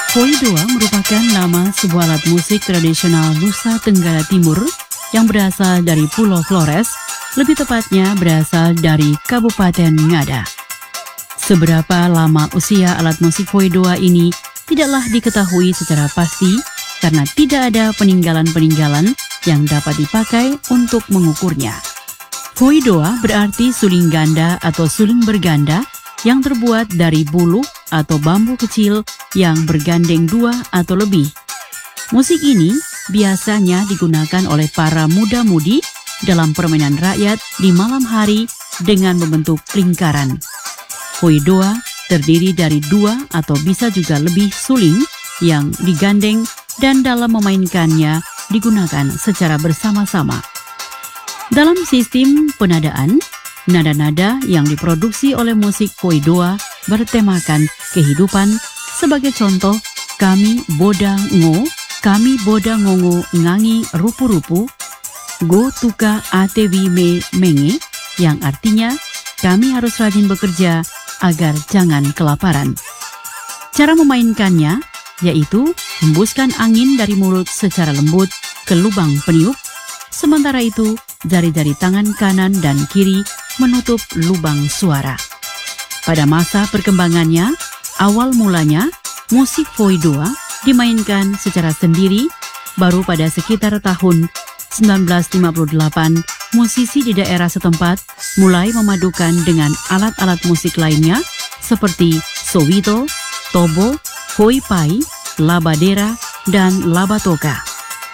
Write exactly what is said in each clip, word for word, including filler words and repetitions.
Foidoa merupakan nama sebuah alat musik tradisional Nusa Tenggara Timur yang berasal dari Pulau Flores, lebih tepatnya berasal dari Kabupaten Ngada. Seberapa lama usia alat musik Foidoa ini tidaklah diketahui secara pasti karena tidak ada peninggalan-peninggalan yang dapat dipakai untuk mengukurnya. Foidoa berarti suling ganda atau suling berganda yang terbuat dari bulu atau bambu kecil yang bergandeng dua atau lebih. Musik ini biasanya digunakan oleh para muda-mudi dalam permainan rakyat di malam hari dengan membentuk lingkaran. Foidoa terdiri dari dua atau bisa juga lebih suling yang digandeng dan dalam memainkannya digunakan secara bersama-sama. Dalam sistem penadaan, nada-nada yang diproduksi oleh musik Foidoa bertemakan kehidupan. Sebagai contoh, kami boda ngo, kami boda ngongo ngangi rupu-rupu, go tuka atewi me menge, yang artinya kami harus rajin bekerja agar jangan kelaparan. Cara memainkannya yaitu hembuskan angin dari mulut secara lembut ke lubang peniup, sementara itu jari-jari tangan kanan dan kiri menutup lubang suara. Pada masa perkembangannya, awal mulanya musik Foidoa dimainkan secara sendiri, baru pada sekitar tahun sembilan belas lima puluh delapan musisi di daerah setempat mulai memadukan dengan alat-alat musik lainnya seperti sowito, tobo, hoipai, labadera, dan labatoka.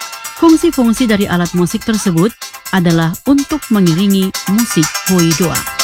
Fungsi-fungsi dari alat musik tersebut adalah untuk mengiringi musik Foidoa.